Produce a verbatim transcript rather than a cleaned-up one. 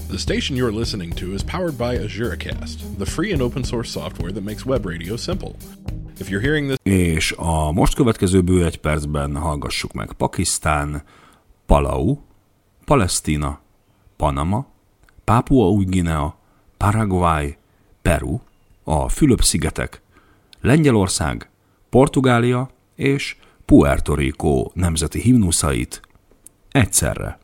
The station you're listening to is powered by AzureCast, the free and open source software that makes web radio simple. If you're hearing this... És a most következő bő egy percben hallgassuk meg Pakisztán, Palau, Palesztina, Panama, Pápua-Új-Guinea, Paraguay, Peru, a Fülöp-szigetek, Lengyelország, Portugália és Puerto Rico nemzeti himnuszait egyszerre.